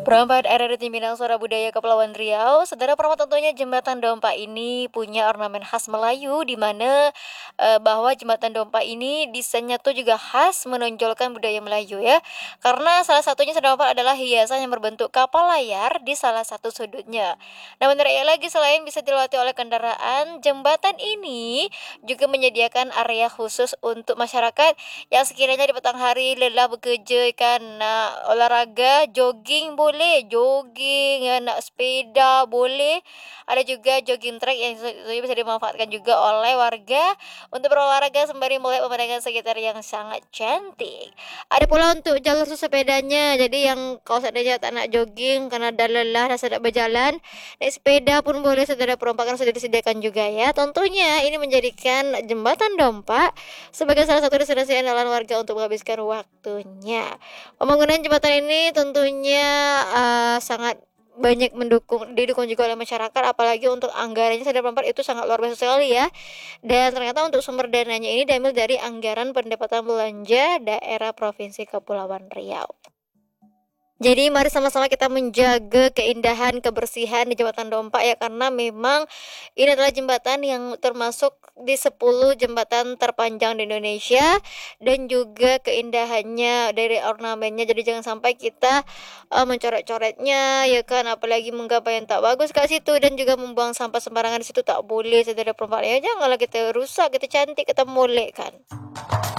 Perempat RRI Minang Suara Budaya Kepulauan Riau, saudara perempat tentunya jembatan Dompa ini punya ornamen khas Melayu, di mana bahwa jembatan Dompa ini desainnya tuh juga khas menonjolkan budaya Melayu ya. Karena salah satunya saudara perempat adalah hiasan yang berbentuk kapal layar di salah satu sudutnya. Nah, menurut lagi selain bisa dilewati oleh kendaraan, jembatan ini juga menyediakan area khusus untuk masyarakat yang sekiranya di petang hari lelah bekerja karena olahraga, jogging boleh, jogging ya, nak sepeda boleh. Ada juga jogging track yang bisa dimanfaatkan juga oleh warga untuk berolahraga sembari melihat pemandangan sekitar yang sangat cantik. Ada pula untuk jalur sepedanya. Jadi yang kalau seandainya tak nak jogging karena dah lelah dah sedap berjalan, naik sepeda pun boleh, saudara perompak kan sudah disediakan juga ya. Tentunya ini menjadikan jembatan Dompa sebagai salah satu destinasi andalan warga untuk menghabiskan waktunya. Pembangunan jembatan ini tentunya sangat banyak didukung juga oleh masyarakat, apalagi untuk anggarannya saudara perempat itu sangat luar biasa sekali ya. Dan ternyata untuk sumber dananya ini diambil dari anggaran pendapatan belanja daerah Provinsi Kepulauan Riau. Jadi mari sama-sama kita menjaga keindahan, kebersihan di Jembatan Dompa ya, karena memang ini adalah jembatan yang termasuk di 10 jembatan terpanjang di Indonesia, dan juga keindahannya dari ornamennya. Jadi jangan sampai kita mencoret-coretnya ya kan, apalagi menggapai yang tak bagus ke situ, dan juga membuang sampah sembarangan di situ tak boleh, saudara perempuan ya. Janganlah kita rusak, kita cantik, kita molek kan.